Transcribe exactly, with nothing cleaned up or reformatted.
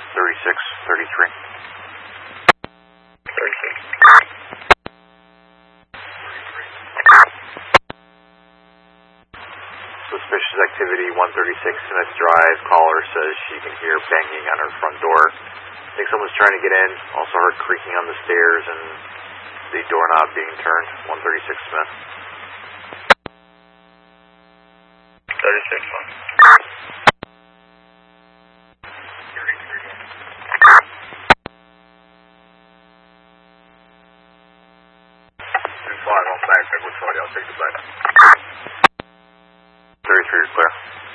thirty-six, thirty-three. thirty-six. Suspicious activity, one thirty-six Smith Drive. Caller says she can hear banging on her front door. I think someone's trying to get in. Also heard creaking on the stairs and the doorknob being turned. one thirty-six Smith. thirty-six one. two five on back, Edward Charlie, I'll take the back. thirty-three is clear.